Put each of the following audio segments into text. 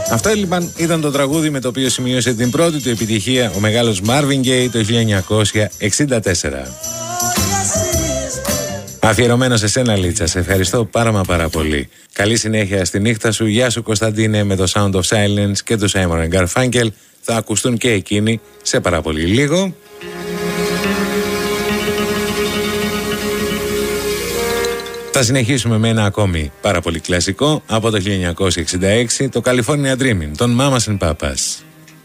Αυτό λοιπόν ήταν το τραγούδι με το οποίο σημείωσε την πρώτη του επιτυχία ο μεγάλος Marvin Gaye το 1964. Αφιερωμένο σε σένα, Λίτσα, σε ευχαριστώ πάρα πολύ. Καλή συνέχεια στη νύχτα σου. Γεια σου, Κωνσταντίνε, με το Sound of Silence και το Simon & Garfunkel. Θα ακουστούν και εκείνοι σε πάρα πολύ λίγο. Θα συνεχίσουμε με ένα ακόμη πάρα πολύ κλασικό από το 1966, το California Dreaming, των Mamas and Papas.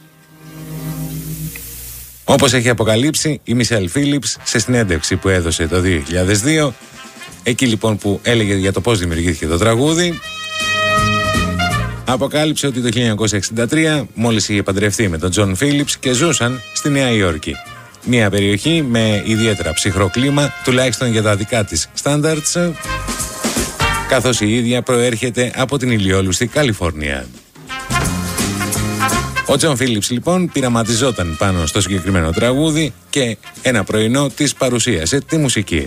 Όπως έχει αποκαλύψει η Μισελ Φίλιπς σε συνέντευξη που έδωσε το 2002, εκεί λοιπόν που έλεγε για το πώς δημιουργήθηκε το τραγούδι, αποκάλυψε ότι το 1963 μόλις είχε παντρευτεί με τον Τζον Φίλιπς και ζούσαν στη Νέα Υόρκη. Μια περιοχή με ιδιαίτερα ψυχρό κλίμα, τουλάχιστον για τα δικά της standards, καθώς η ίδια προέρχεται από την ηλιόλουστη Καλιφόρνια. Ο Τζον Φίλιπς λοιπόν πειραματιζόταν πάνω στο συγκεκριμένο τραγούδι και ένα πρωινό της παρουσίασε τη μουσική.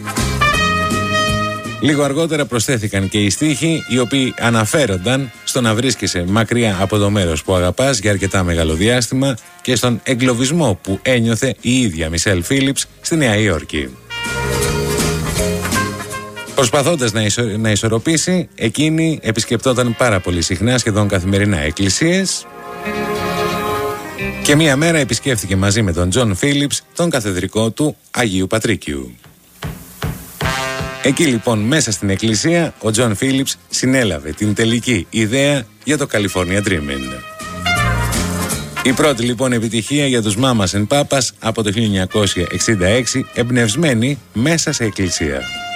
Λίγο αργότερα προσθέθηκαν και οι στίχοι, οι οποίοι αναφέρονταν στο να βρίσκεσαι μακριά από το μέρος που αγαπάς για αρκετά μεγάλο διάστημα και στον εγκλωβισμό που ένιωθε η ίδια Μισελ Φίλιπς στη Νέα Υόρκη. Προσπαθώντας να ισορροπήσει, εκείνη επισκεπτόταν πάρα πολύ συχνά, σχεδόν καθημερινά, εκκλησίες και μία μέρα επισκέφθηκε μαζί με τον Τζον Φίλιπς τον καθεδρικό του Αγίου Πατρίκιου. Εκεί λοιπόν μέσα στην εκκλησία ο Τζον Φίλιπς συνέλαβε την τελική ιδέα για το California Dreaming. Η πρώτη λοιπόν επιτυχία για τους Mamas and Papas από το 1966, εμπνευσμένη μέσα σε εκκλησία.